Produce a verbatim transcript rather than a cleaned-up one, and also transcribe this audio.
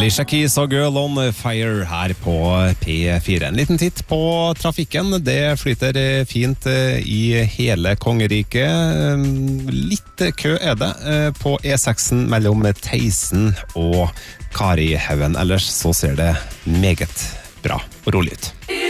Alicia Keys og Girl on Fire her på P fire. En liten titt på trafikken. Det flyter fint i hele kongeriket. Litt kø er det på E seks mellom Teisen og Karihaugen. Ellers så ser det meget bra og rolig ut.